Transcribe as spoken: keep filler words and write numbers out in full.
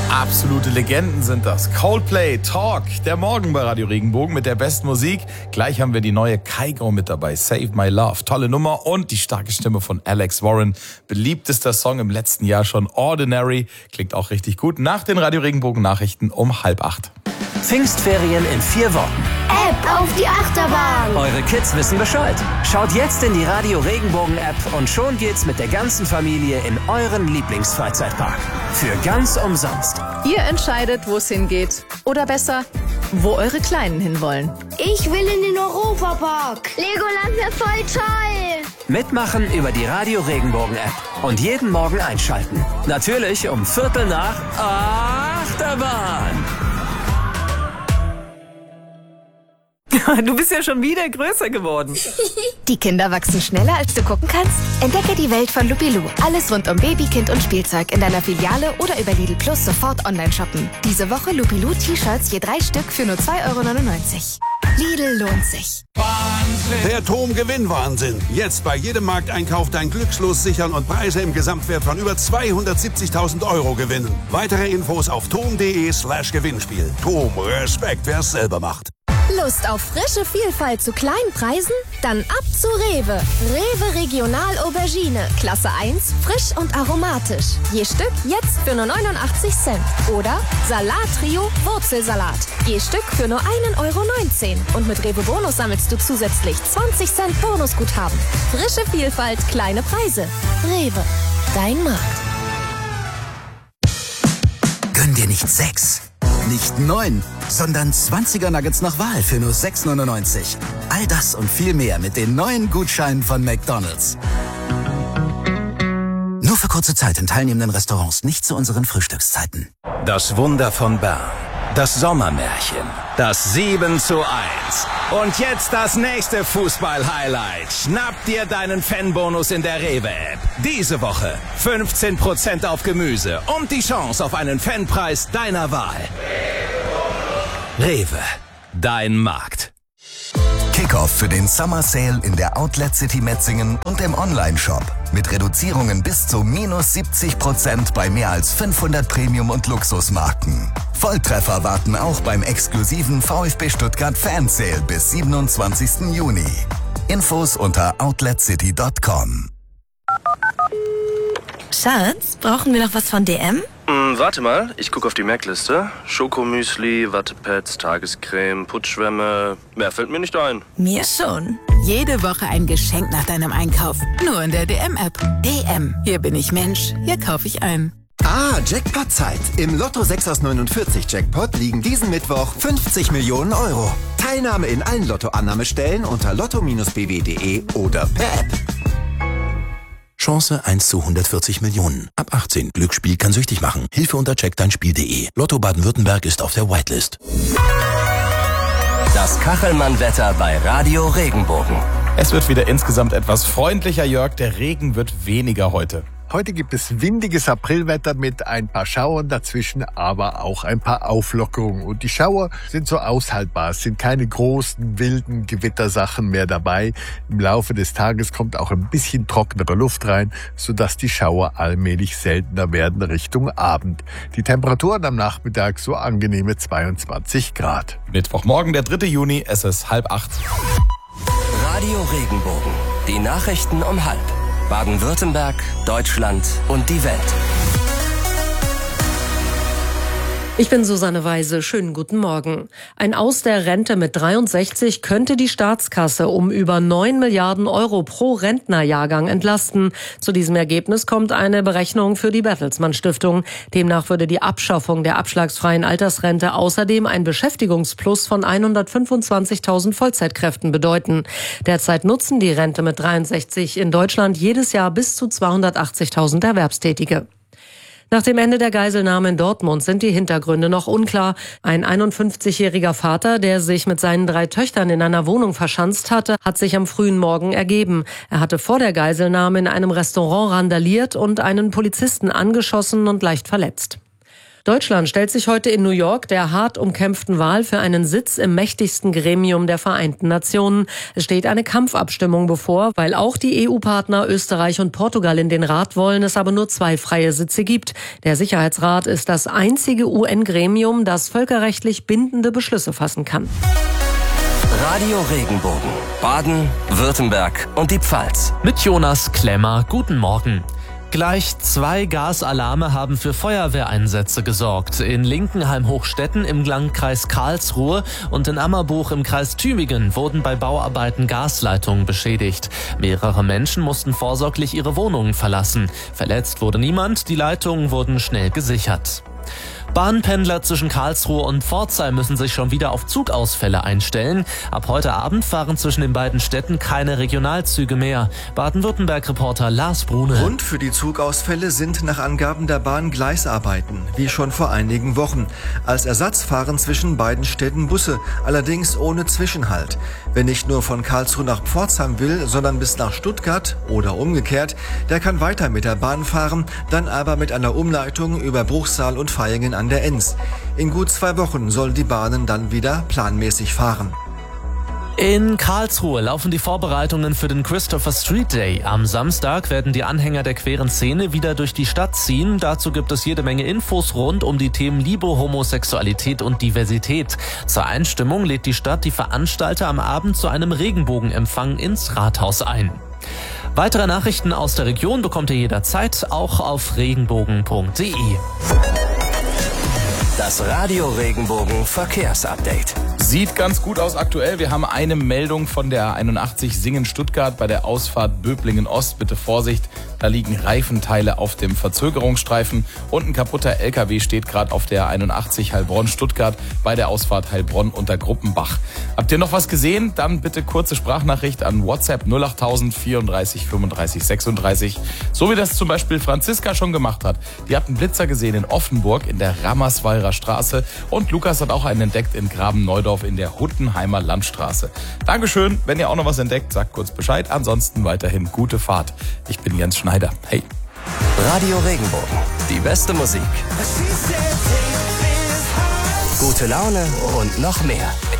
Absolute Legenden sind das. Coldplay, Talk, der Morgen bei Radio Regenbogen mit der besten Musik. Gleich haben wir die neue Kygo mit dabei, Save My Love. Tolle Nummer und die starke Stimme von Alex Warren. Beliebtester Song im letzten Jahr schon, Ordinary. Klingt auch richtig gut. Nach den Radio Regenbogen Nachrichten um halb acht. Pfingstferien in vier Wochen. App auf die Achterbahn. Eure Kids wissen Bescheid. Schaut jetzt in die Radio Regenbogen App und schon geht's mit der ganzen Familie in euren Lieblingsfreizeitpark. Für ganz umsonst. Ihr entscheidet, wo es hingeht. Oder besser, wo eure Kleinen hinwollen. Ich will in den Europapark. Legoland wäre voll toll. Mitmachen über die Radio Regenbogen App. Und jeden Morgen einschalten. Natürlich um Viertel nach Achterbahn. Du bist ja schon wieder größer geworden. Die Kinder wachsen schneller, als du gucken kannst? Entdecke die Welt von Lupilou. Alles rund um Baby, Kind und Spielzeug in deiner Filiale oder über Lidl Plus sofort online shoppen. Diese Woche Lupilou T-Shirts je drei Stück für nur zwei Euro neunundneunzig. Lidl lohnt sich. Der Tom-Gewinn-Wahnsinn. Jetzt bei jedem Markteinkauf dein Glückslos sichern und Preise im Gesamtwert von über zweihundertsiebzigtausend Euro gewinnen. Weitere Infos auf tom.de slash Gewinnspiel. Tom, Respekt, wer es selber macht. Lust auf frische Vielfalt zu kleinen Preisen? Dann ab zu Rewe. Rewe Regional Aubergine. Klasse eins, frisch und aromatisch. Je Stück jetzt für nur neunundachtzig Cent. Oder Salat Trio Wurzelsalat. Je Stück für nur ein Euro neunzehn. Und mit Rewe Bonus sammelst du zusätzlich zwanzig Cent Bonusguthaben. Frische Vielfalt, kleine Preise. Rewe, dein Markt. Gönn dir nicht sechs, nicht neun, sondern zwanziger Nuggets nach Wahl für nur sechs neunundneunzig. All das und viel mehr mit den neuen Gutscheinen von McDonald's. Nur für kurze Zeit in teilnehmenden Restaurants, nicht zu unseren Frühstückszeiten. Das Wunder von Bern. Das Sommermärchen. Das sieben zu eins. Und jetzt das nächste Fußball-Highlight. Schnapp dir deinen Fanbonus in der Rewe-App. Diese Woche fünfzehn Prozent auf Gemüse und die Chance auf einen Fanpreis deiner Wahl. Rewe, dein Markt. Kickoff für den Summer Sale in der Outlet City Metzingen und im Online-Shop. Mit Reduzierungen bis zu minus siebzig Prozent bei mehr als fünfhundert Premium- und Luxusmarken. Volltreffer warten auch beim exklusiven VfB Stuttgart Fan Sale bis siebenundzwanzigsten Juni. Infos unter outlet city punkt com. Schatz, brauchen wir noch was von D M? Mm, warte mal, ich gucke auf die Merkliste. Schokomüsli, Wattepads, Tagescreme, Putzschwämme. Mehr fällt mir nicht ein. Mir schon. Jede Woche ein Geschenk nach deinem Einkauf. Nur in der D M-App. D M. Hier bin ich Mensch. Hier kaufe ich ein. Ah, Jackpot-Zeit. Im Lotto sechs aus neunundvierzig Jackpot liegen diesen Mittwoch fünfzig Millionen Euro. Teilnahme in allen Lotto-Annahmestellen unter lotto Bindestrich b w punkt de oder per App. Chance eins zu hundertvierzig Millionen. Ab achtzehn. Glücksspiel kann süchtig machen. Hilfe unter check dein Spiel punkt de. Lotto Baden-Württemberg ist auf der Whitelist. Das Kachelmann-Wetter bei Radio Regenbogen. Es wird wieder insgesamt etwas freundlicher, Jörg. Der Regen wird weniger heute. Heute gibt es windiges Aprilwetter mit ein paar Schauern dazwischen, aber auch ein paar Auflockerungen. Und die Schauer sind so aushaltbar. Es sind keine großen, wilden Gewittersachen mehr dabei. Im Laufe des Tages kommt auch ein bisschen trockenere Luft rein, sodass die Schauer allmählich seltener werden Richtung Abend. Die Temperaturen am Nachmittag so angenehme zweiundzwanzig Grad. Mittwochmorgen, der dritte Juni, es ist halb acht. Radio Regenbogen. Die Nachrichten um halb. Baden-Württemberg, Deutschland und die Welt. Ich bin Susanne Weise. Schönen guten Morgen. Ein Aus der Rente mit dreiundsechzig könnte die Staatskasse um über neun Milliarden Euro pro Rentnerjahrgang entlasten. Zu diesem Ergebnis kommt eine Berechnung für die Bertelsmann Stiftung. Demnach würde die Abschaffung der abschlagsfreien Altersrente außerdem ein Beschäftigungsplus von hundertfünfundzwanzigtausend Vollzeitkräften bedeuten. Derzeit nutzen die Rente mit dreiundsechzig in Deutschland jedes Jahr bis zu zweihundertachtzigtausend Erwerbstätige. Nach dem Ende der Geiselnahme in Dortmund sind die Hintergründe noch unklar. Ein einundfünfzigjähriger Vater, der sich mit seinen drei Töchtern in einer Wohnung verschanzt hatte, hat sich am frühen Morgen ergeben. Er hatte vor der Geiselnahme in einem Restaurant randaliert und einen Polizisten angeschossen und leicht verletzt. Deutschland stellt sich heute in New York der hart umkämpften Wahl für einen Sitz im mächtigsten Gremium der Vereinten Nationen. Es steht eine Kampfabstimmung bevor, weil auch die E U-Partner Österreich und Portugal in den Rat wollen, es aber nur zwei freie Sitze gibt. Der Sicherheitsrat ist das einzige U N-Gremium, das völkerrechtlich bindende Beschlüsse fassen kann. Radio Regenbogen, Baden, Württemberg und die Pfalz. Mit Jonas Klemmer, guten Morgen. Gleich zwei Gasalarme haben für Feuerwehreinsätze gesorgt. In Linkenheim-Hochstetten im Landkreis Karlsruhe und in Ammerbuch im Kreis Tübingen wurden bei Bauarbeiten Gasleitungen beschädigt. Mehrere Menschen mussten vorsorglich ihre Wohnungen verlassen. Verletzt wurde niemand, die Leitungen wurden schnell gesichert. Bahnpendler zwischen Karlsruhe und Pforzheim müssen sich schon wieder auf Zugausfälle einstellen. Ab heute Abend fahren zwischen den beiden Städten keine Regionalzüge mehr. Baden-Württemberg-Reporter Lars Brune. Grund für die Zugausfälle sind nach Angaben der Bahn Gleisarbeiten, wie schon vor einigen Wochen. Als Ersatz fahren zwischen beiden Städten Busse, allerdings ohne Zwischenhalt. Wer nicht nur von Karlsruhe nach Pforzheim will, sondern bis nach Stuttgart oder umgekehrt, der kann weiter mit der Bahn fahren, dann aber mit einer Umleitung über Bruchsal und Vaihingen an der Enns. In gut zwei Wochen sollen die Bahnen dann wieder planmäßig fahren. In Karlsruhe laufen die Vorbereitungen für den Christopher Street Day. Am Samstag werden die Anhänger der queeren Szene wieder durch die Stadt ziehen. Dazu gibt es jede Menge Infos rund um die Themen Liebe, Homosexualität und Diversität. Zur Einstimmung lädt die Stadt die Veranstalter am Abend zu einem Regenbogenempfang ins Rathaus ein. Weitere Nachrichten aus der Region bekommt ihr jederzeit auch auf regenbogen punkt de. Das Radio Regenbogen Verkehrsupdate. Sieht ganz gut aus aktuell. Wir haben eine Meldung von der einundachtzig Singen-Stuttgart bei der Ausfahrt Böblingen-Ost. Bitte Vorsicht, da liegen Reifenteile auf dem Verzögerungsstreifen und ein kaputter L K W steht gerade auf der einundachtzig Heilbronn-Stuttgart bei der Ausfahrt Heilbronn unter Gruppenbach. Habt ihr noch was gesehen? Dann bitte kurze Sprachnachricht an WhatsApp null achttausend vierunddreißig fünfunddreißig sechsunddreißig. So wie das zum Beispiel Franziska schon gemacht hat. Die hat einen Blitzer gesehen in Offenburg in der Rammersweiler Straße und Lukas hat auch einen entdeckt in Graben-Neudorf in der Huttenheimer Landstraße. Dankeschön. Wenn ihr auch noch was entdeckt, sagt kurz Bescheid. Ansonsten weiterhin gute Fahrt. Ich bin Jens Schneider. Hey. Radio Regenbogen. Die beste Musik. Gute Laune und noch mehr.